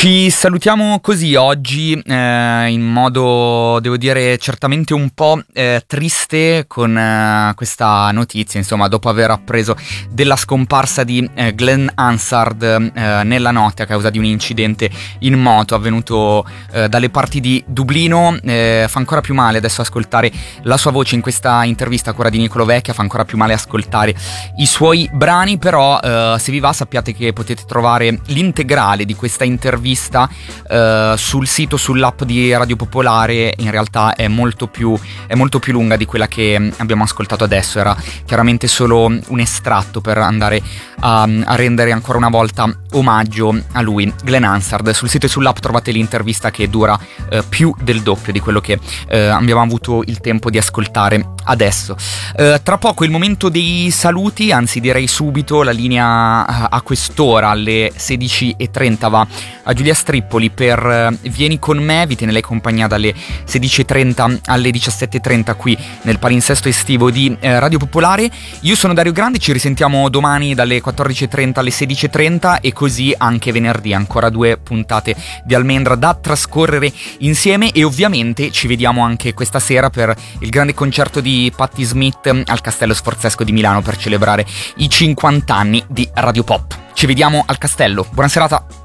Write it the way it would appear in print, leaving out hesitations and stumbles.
Ci salutiamo così oggi in modo, devo dire, certamente un po' triste con questa notizia, insomma, dopo aver appreso della scomparsa di Glenn Hansard nella notte a causa di un incidente in moto avvenuto dalle parti di Dublino. Fa ancora più male adesso ascoltare la sua voce in questa intervista a cura di Niccolò Vecchia, fa ancora più male ascoltare i suoi brani, però se vi va sappiate che potete trovare l'integrale di questa intervista sul sito, sull'app di Radio Popolare. In realtà è molto più lunga di quella che abbiamo ascoltato adesso, era chiaramente solo un estratto per andare a rendere ancora una volta omaggio a lui, Glenn Hansard. Sul sito e sull'app trovate l'intervista che dura più del doppio di quello che abbiamo avuto il tempo di ascoltare adesso. Tra poco il momento dei saluti, anzi direi subito. La linea a quest'ora alle 16:30 va a Giulia Strippoli per Vieni con me. Vi tiene lei compagnia dalle 16:30 alle 17:30 qui nel palinsesto estivo di Radio Popolare. Io sono Dario Grandi, ci risentiamo domani dalle 14:30 alle 16:30 e così anche venerdì, ancora 2 puntate di Almendra da trascorrere insieme, e ovviamente ci vediamo anche questa sera per il grande concerto di Patti Smith al Castello Sforzesco di Milano per celebrare i 50 anni di Radio Pop. Ci vediamo al Castello, buona serata!